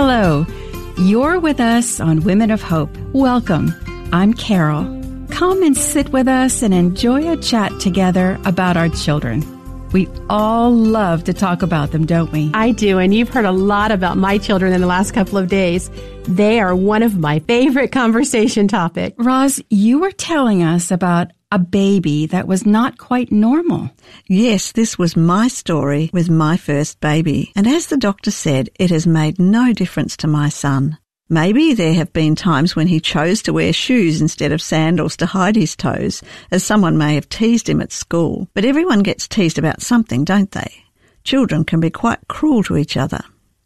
Hello. You're with us on Women of Hope. Welcome. I'm Carol. Come and sit with us and enjoy a chat together about our children. We all love to talk about them, don't we? I do, and you've heard a lot about my children in the last couple of days. They are one of my favorite conversation topics. Roz, you were telling us about a baby that was not quite normal. Yes, this was my story with my first baby. And as the doctor said, it has made no difference to my son. Maybe there have been times when he chose to wear shoes instead of sandals to hide his toes, as someone may have teased him at school. But everyone gets teased about something, don't they? Children can be quite cruel to each other.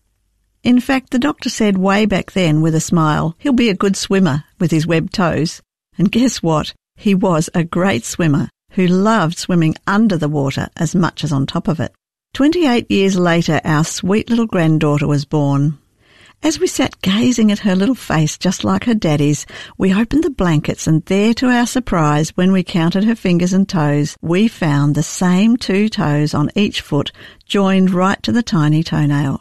In fact, the doctor said way back then with a smile, he'll be a good swimmer with his webbed toes. And guess what? He was a great swimmer who loved swimming under the water as much as on top of it. 28 years later, our sweet little granddaughter was born. As we sat gazing at her little face just like her daddy's, we opened the blankets and there, to our surprise, when we counted her fingers and toes, we found the same 2 toes on each foot joined right to the tiny toenail.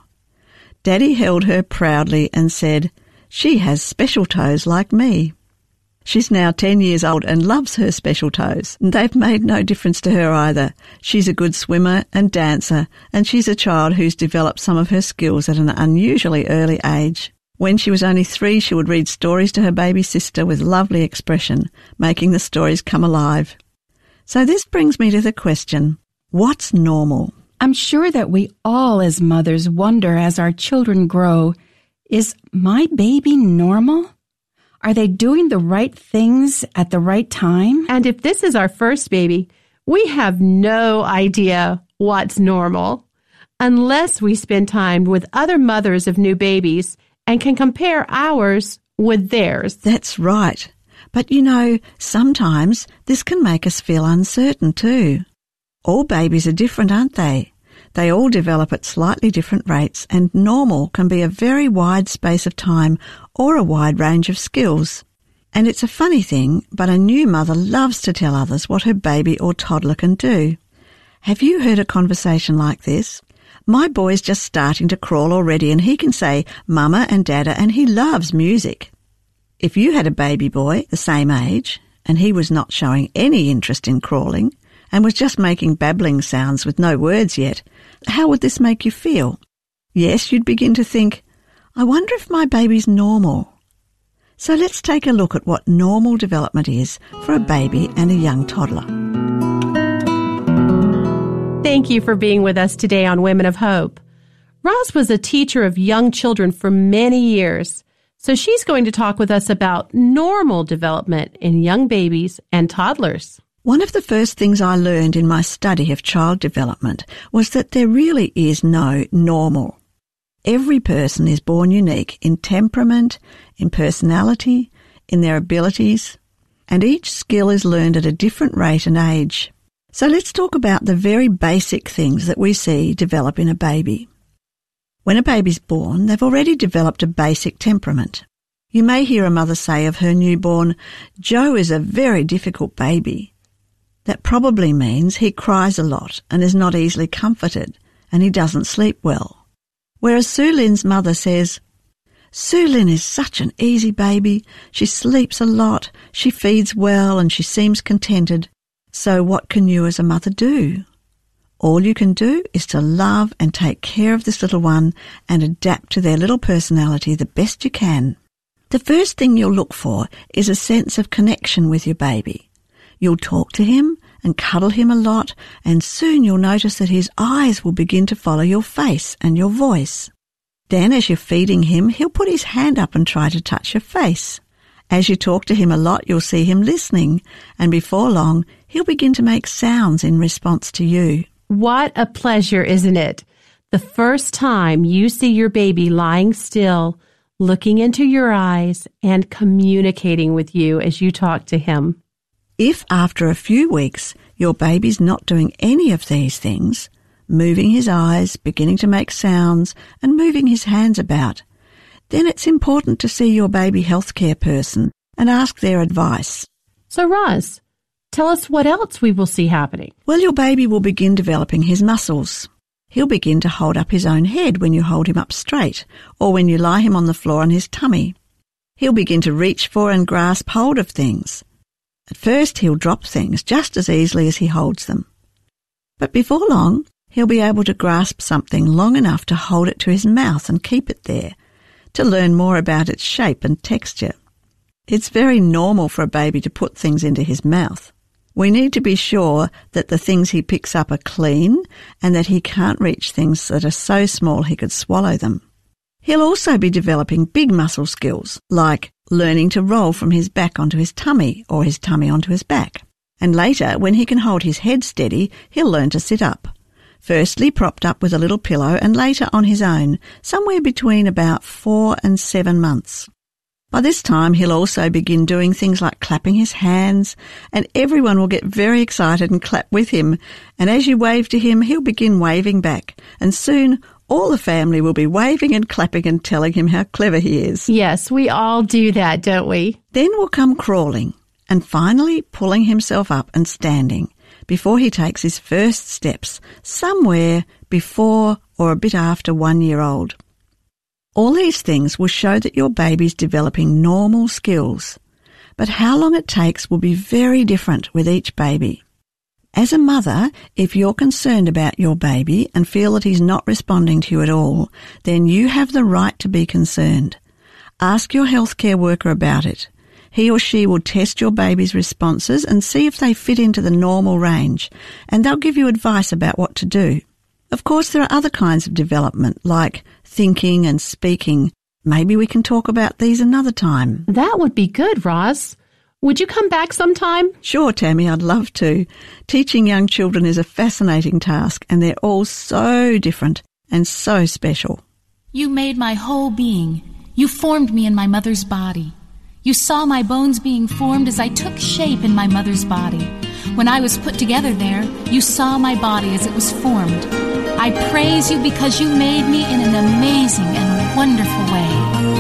Daddy held her proudly and said, "She has special toes like me." She's now 10 years old and loves her special toes. They've made no difference to her either. She's a good swimmer and dancer, and she's a child who's developed some of her skills at an unusually early age. When she was only 3, she would read stories to her baby sister with lovely expression, making the stories come alive. So this brings me to the question, what's normal? I'm sure that we all as mothers wonder as our children grow, is my baby normal? Are they doing the right things at the right time? And if this is our first baby, we have no idea what's normal unless we spend time with other mothers of new babies and can compare ours with theirs. That's right. But you know, sometimes this can make us feel uncertain too. All babies are different, aren't they? They all develop at slightly different rates, and normal can be a very wide space of time or a wide range of skills. And it's a funny thing, but a new mother loves to tell others what her baby or toddler can do. Have you heard a conversation like this? My boy's just starting to crawl already, and he can say mama and dada, and he loves music. If you had a baby boy the same age, and he was not showing any interest in crawling, and was just making babbling sounds with no words yet, how would this make you feel? Yes, you'd begin to think, I wonder if my baby's normal. So let's take a look at what normal development is for a baby and a young toddler. Thank you for being with us today on Women of Hope. Roz was a teacher of young children for many years, so she's going to talk with us about normal development in young babies and toddlers. One of the first things I learned in my study of child development was that there really is no normal. Every person is born unique in temperament, in personality, in their abilities, and each skill is learned at a different rate and age. So let's talk about the very basic things that we see develop in a baby. When a baby's born, they've already developed a basic temperament. You may hear a mother say of her newborn, "Joe is a very difficult baby." That probably means he cries a lot and is not easily comforted, and he doesn't sleep well. Whereas Sue Lynn's mother says, "Sue Lynn is such an easy baby. She sleeps a lot, she feeds well, and she seems contented. So what can you as a mother do? All you can do is to love and take care of this little one and adapt to their little personality the best you can." The first thing you'll look for is a sense of connection with your baby. You'll talk to him and cuddle him a lot, and soon you'll notice that his eyes will begin to follow your face and your voice. Then as you're feeding him, he'll put his hand up and try to touch your face. As you talk to him a lot, you'll see him listening, and before long, he'll begin to make sounds in response to you. What a pleasure, isn't it? The first time you see your baby lying still, looking into your eyes, and communicating with you as you talk to him. If after a few weeks your baby's not doing any of these things, moving his eyes, beginning to make sounds, and moving his hands about, then it's important to see your baby healthcare person and ask their advice. So Roz, tell us what else we will see happening. Well, your baby will begin developing his muscles. He'll begin to hold up his own head when you hold him up straight, or when you lie him on the floor on his tummy. He'll begin to reach for and grasp hold of things. At first he'll drop things just as easily as he holds them. But before long, he'll be able to grasp something long enough to hold it to his mouth and keep it there, to learn more about its shape and texture. It's very normal for a baby to put things into his mouth. We need to be sure that the things he picks up are clean and that he can't reach things that are so small he could swallow them. He'll also be developing big muscle skills, like learning to roll from his back onto his tummy or his tummy onto his back. And later, when he can hold his head steady, he'll learn to sit up. Firstly propped up with a little pillow and later on his own, somewhere between about 4 and 7 months. By this time, he'll also begin doing things like clapping his hands, and everyone will get very excited and clap with him. And as you wave to him, he'll begin waving back. And soon, all the family will be waving and clapping and telling him how clever he is. Yes, we all do that, don't we? Then will come crawling, and finally pulling himself up and standing before he takes his first steps, somewhere before or a bit after 1 year old. All these things will show that your baby's developing normal skills, but how long it takes will be very different with each baby. As a mother, if you're concerned about your baby and feel that he's not responding to you at all, then you have the right to be concerned. Ask your healthcare worker about it. He or she will test your baby's responses and see if they fit into the normal range, and they'll give you advice about what to do. Of course, there are other kinds of development, like thinking and speaking. Maybe we can talk about these another time. That would be good, Roz. Would you come back sometime? Sure, Tammy, I'd love to. Teaching young children is a fascinating task, and they're all so different and so special. You made my whole being. You formed me in my mother's body. You saw my bones being formed as I took shape in my mother's body. When I was put together there, you saw my body as it was formed. I praise you because you made me in an amazing and wonderful way.